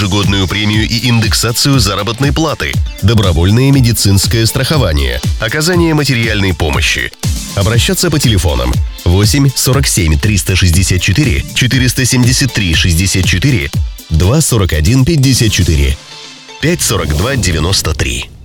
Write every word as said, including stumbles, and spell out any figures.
ежегодную премию и индексацию заработной платы, добровольное медицинское страхование, оказание материальной помощи. Обращаться по телефонам восемь сорок семь триста шестьдесят четыре четыреста семьдесят три шестьдесят четыре, два сорок один пятьдесят четыре, пять сорок два девяносто три.